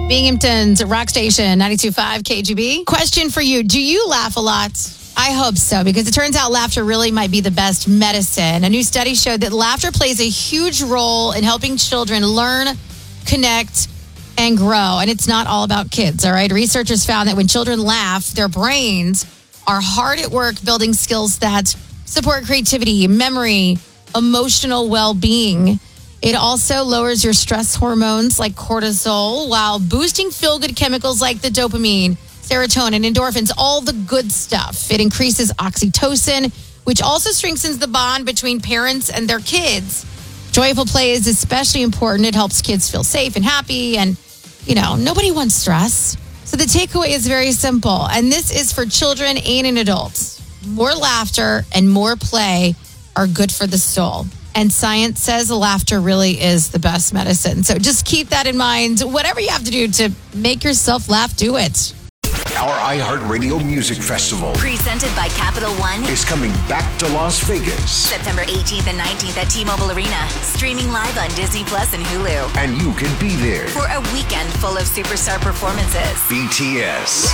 Binghamton's Rock Station 92.5 KGB. Question for you. Do you laugh a lot? I hope so, because it turns out laughter really might be the best medicine. A new study showed that laughter plays a huge role in helping children learn, connect, and grow. And it's not all about kids, all right? Researchers found that when children laugh, their brains are hard at work building skills that support creativity, memory, emotional well-being. It also lowers your stress hormones like cortisol while boosting feel-good chemicals like the dopamine, serotonin, endorphins, all the good stuff. It increases oxytocin, which also strengthens the bond between parents and their kids. Joyful play is especially important. It helps kids feel safe and happy. And, nobody wants stress. So the takeaway is very simple. And this is for children and in adults. More laughter and more play are good for the soul. And science says laughter really is the best medicine. So just keep that in mind. Whatever you have to do to make yourself laugh, do it. Our iHeartRadio Music Festival, presented by Capital One, is coming back to Las Vegas. September 18th and 19th at T-Mobile Arena. Streaming live on Disney Plus and Hulu. And you can be there for a weekend full of superstar performances. BTS,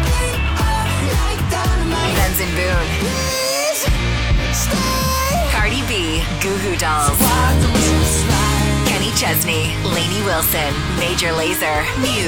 Benz and Boone, Cardi B, Goo Goo Dolls, Kenny Chesney, Lainey Wilson, Major Lazer, Muse.